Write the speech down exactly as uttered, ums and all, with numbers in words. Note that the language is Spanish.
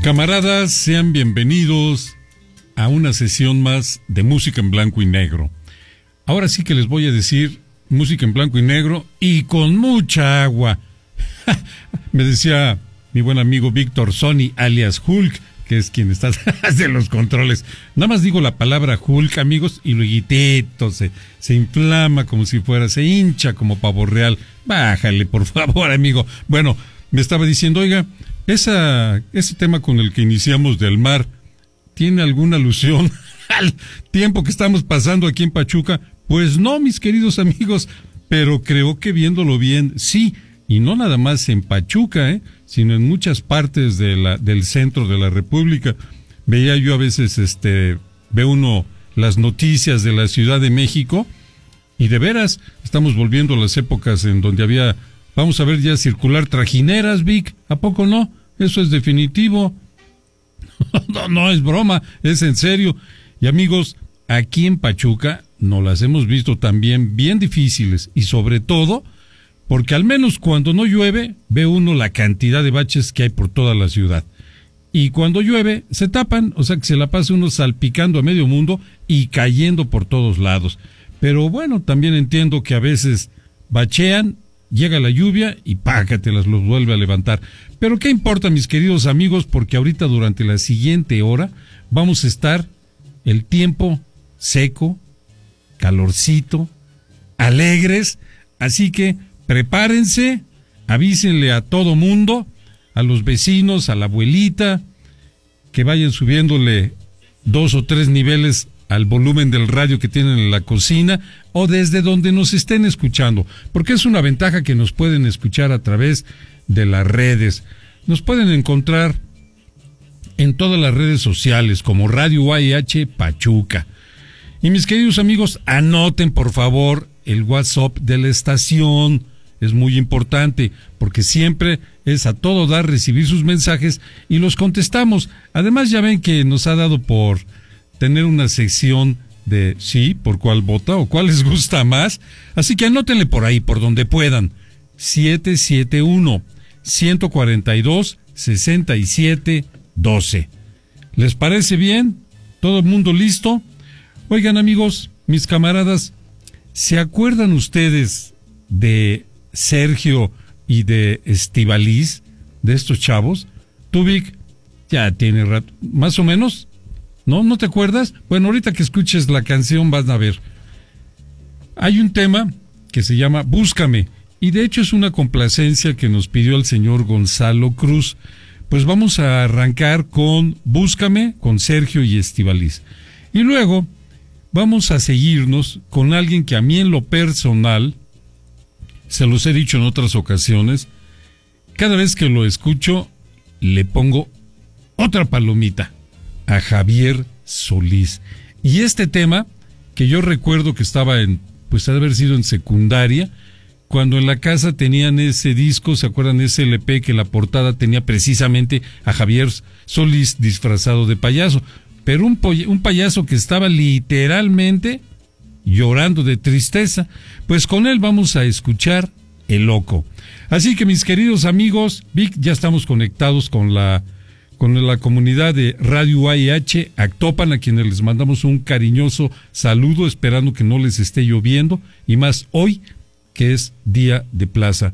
Camaradas, sean bienvenidos a una sesión más de música en blanco y negro. Ahora sí que les voy a decir música en blanco y negro y con mucha agua. Me decía mi buen amigo Víctor Sony, alias Hulk, que es quien está atrás de los controles. Nada más digo la palabra Hulk, amigos, y luego se, se inflama como si fuera, se hincha como pavo real. Bájale, por favor, amigo. Bueno, me estaba diciendo, oiga, esa, ese tema con el que iniciamos del mar, ¿tiene alguna alusión al tiempo que estamos pasando aquí en Pachuca? Pues no, mis queridos amigos, pero creo que viéndolo bien, sí, y no nada más en Pachuca, ¿eh? sino en muchas partes de la, del centro de la República. Veía yo a veces, este, ve uno las noticias de la Ciudad de México, y de veras, estamos volviendo a las épocas en donde había, vamos a ver ya circular trajineras, Vic, ¿a poco no? Eso es definitivo. No, no es broma, es en serio. Y amigos, aquí en Pachuca nos las hemos visto también bien difíciles, y sobre todo porque al menos cuando no llueve, ve uno la cantidad de baches que hay por toda la ciudad. Y cuando llueve, se tapan, o sea que se la pasa uno salpicando a medio mundo y cayendo por todos lados. Pero bueno, también entiendo que a veces bachean, llega la lluvia y pácatelas, los vuelve a levantar. Pero qué importa, mis queridos amigos, porque ahorita durante la siguiente hora vamos a estar el tiempo seco, calorcito, alegres, así que prepárense, avísenle a todo mundo, a los vecinos, a la abuelita, que vayan subiéndole dos o tres niveles al volumen del radio que tienen en la cocina o desde donde nos estén escuchando, porque es una ventaja que nos pueden escuchar a través de las redes. Nos pueden encontrar en todas las redes sociales como Radio U A H Pachuca. Y mis queridos amigos, anoten por favor el WhatsApp de la estación. Es muy importante, porque siempre es a todo dar recibir sus mensajes y los contestamos. Además, ya ven que nos ha dado por tener una sección de sí, por cuál vota o cuál les gusta más. Así que anótenle por ahí, por donde puedan. siete siete uno, uno cuatro dos, seis siete uno dos. ¿Les parece bien? ¿Todo el mundo listo? Oigan, amigos, mis camaradas, ¿se acuerdan ustedes de Sergio y de Estíbaliz, de estos chavos? Tú, Vic, ya tiene rato, más o menos, ¿no? ¿No te acuerdas? Bueno, ahorita que escuches la canción vas a ver. Hay un tema que se llama Búscame, y de hecho es una complacencia que nos pidió el señor Gonzalo Cruz. Pues vamos a arrancar con Búscame, con Sergio y Estíbaliz. Y luego vamos a seguirnos con alguien que a mí en lo personal, se los he dicho en otras ocasiones, cada vez que lo escucho, le pongo otra palomita, a Javier Solís. Y este tema, que yo recuerdo que estaba en, pues ha de haber sido en secundaria, cuando en la casa tenían ese disco, ¿se acuerdan? Ese L P que la portada tenía precisamente a Javier Solís disfrazado de payaso, pero un, un payaso que estaba literalmente llorando de tristeza. Pues con él vamos a escuchar El Loco. Así que, mis queridos amigos, Vic, ya estamos conectados con la con la comunidad de Radio U A H Actopan, a quienes les mandamos un cariñoso saludo, esperando que no les esté lloviendo, y más hoy, que es Día de Plaza.